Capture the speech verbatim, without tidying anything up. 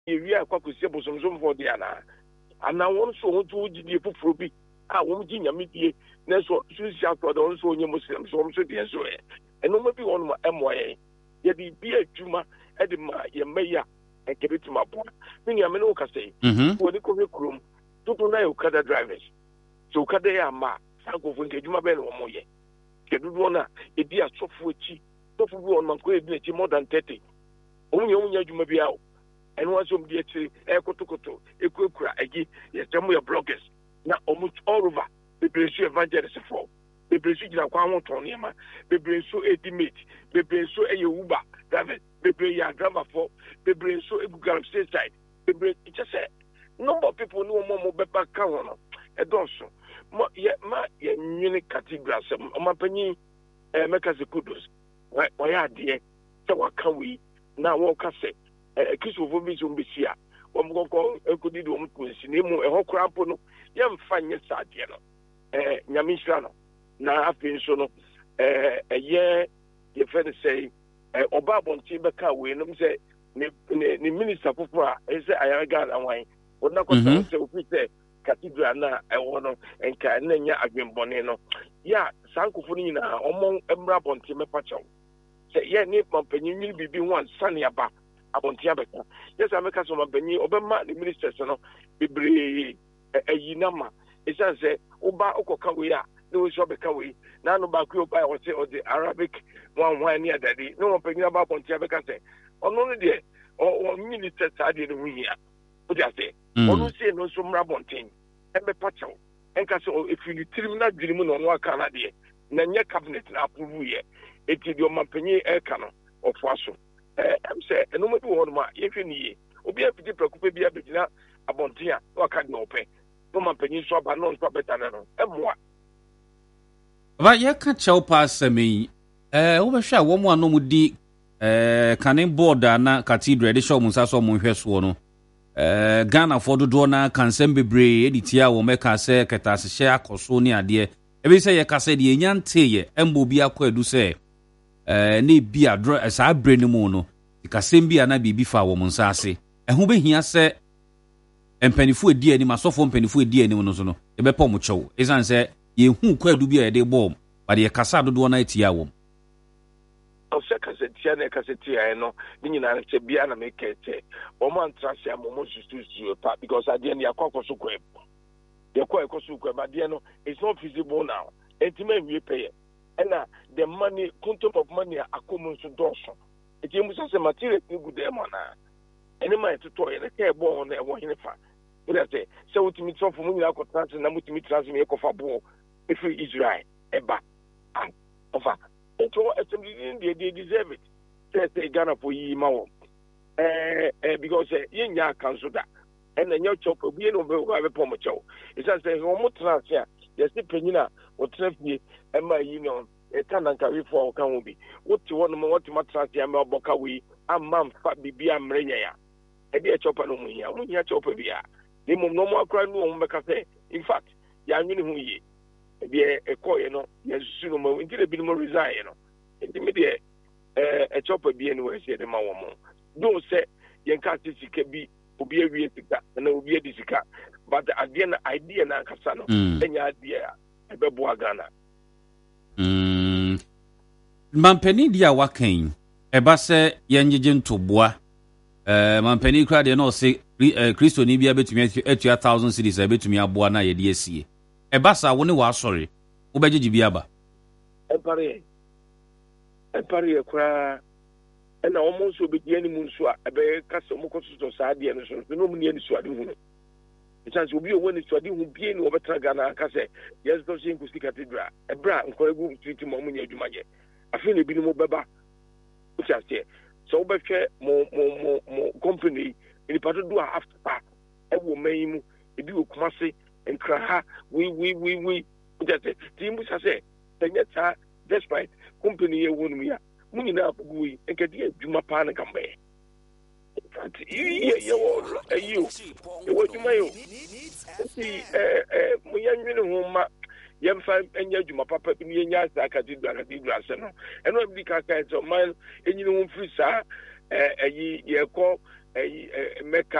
we are kwakusia bosomsom for the ana ana won so won to gidi fufuro bi a won gi nyame die na so susi akọ da won so onye muslim so won so die so e eno ma bi won ma emoye ye di bi adwuma e di ma ye meya e kebeti ma bo ni nyame no ka sei woni ko be krom tutu na yo kada drivers so kada ya ma sanko fun ke adwuma be no mo ye kedudu na e di asofo echi sofo bi won man ko e bi echi more than thirty omunye omunye adwuma bi awo eno waso mdi echi e kotokoto ekuekura agi ye temu ya bloggers na almost all over the Bressu evangelist for the Bressu jina kwa won ton niema the Bressu edimate the Bressu eye uber driver the Bressu ya driver for the Bressu egugal side the Bressu it just say number of people no more mo beba ka wono e donso mo ye ma ye nyini cathedral sem o mapanyi e meka se kudos wa ya de se wa kan wi na wo ka se e kisofo bi so mbisia wo mkoko ekudi do mkunsi ne mu e ho krampo no ye mfanye sade no eh nyame hira no na afin so no eh eye ye fe say eh oba bonti beka we no say ni ni minister popora e say ayaga anwan wona ko say ofi say cathedral na e wo no enka na nya adwenbone no ya sankofo ni na omo emra bonti mepachaw say ye ni pampanyin ni bibi wan sane aba abonti abeka yes ameka so mabanyi obema the ministers no bebre ayinama esan say oba okoka we a ne we so beka we na no ba ku oba o say o the Arabic one one near daddy no mabanyi aba abonti abeka say ono no de o ministers ade no hia o dey say ono say no so mra bonten ebe pacho enka so if you trim na dwirimu no no aka na de na nye cabinet na approve ye eti de o mabanyi e ka no ofo aso I'm say, and no matter what my if you need, will be a pretty preoccuped be a bit now about here, or can't no pay. No man penny swap and non swap better than and what? But you can't show pass me. Eh, overshare one more no would di eh, canning board na cathedral, the show Musaso Munheswono. Eh, Ghana for the donor can send be brave, editia will make us say, Catas share Cosonia dear. Every say a cassette, ye yan teye, and will be a queer do say. Eh, ne bia dro asa brenu mu no ikasem bia na bibi fa wo monsa ase ehun be hia se empanifo edi ani masofo empanifo edi ani no so no e be pom chew esan se ye hu kwadu bia e de bom ba de kasa dodo na etia wo o se kasetia na kasetia no ni nyina na che bia na me kete o man trase amomo susu pa because ade na yakwa so kwa yakwa ekoso kwa ba de no it's not feasible now entima wie pay na the money quantum of money akomun so doso eti mu so material good dem na ene ma to to ene ke bo na e wo hine fa but say say ultimate so for money akọ trans na ultimate trans me ekofa bo if Israel eba and offer it all they they deserve it say say Ghana for yi ma wo eh eh because ye nya cancel that and nya chop obi no be go be pom chow it say ho mo trans ya they say penyina o trafie ema yi no etana nka we for kan obi woti wono mo woti matrasi ya me oboka we amma mfa bibia mrenya ya e de chopa no muhia wo hia chopa bia ni mum no mo akra no mo beka say in fact ya nwini hu yi e de ekoye no ya susu no mo ntire bi no mo resign no enti me de eh e chopa bia no we say de ma wo mo do say yen ka sika bi obi awie sika na obi adi sika but ade na idea na kasa no enya idea e be bo Ghana. Mm. Mampeni dia waken eba se yenjeje ntoboa eh mampeni kra de no se Kristo ni bia betumi atua one thousand cedis betumi aboa na ye de asie eba sa wo ne wa sorry wo bejeje bia ba e pare e pare kra ena omo so be die ni mu nso a ebe kasa mo kososo sa de no so no mu ni so ade hu no chance obi owo ni so ade hu bie ni obetra Ghana kasa yes go sin kusti cathedral ebra nkoregu treat mo mu ni adwumaje afi na bi ni mo beba o chance so obehwe mo mo mo company ni pato do after pa e wo man mu e bi okumase nkra ha we we we we just team bu say tanya ta despite company ye wonu ya mu ni na abugu yi enkadi adwuma pa na kambe ye ye wo ayu e wo adwuma yo si eh eh mu yanwene ho ma yemfa enya adwuma papa bi ni nya sa cathedral cathedral se no eno bi ka ka so man enyini ho free sa eh ayi ye ko ɛyi mɛka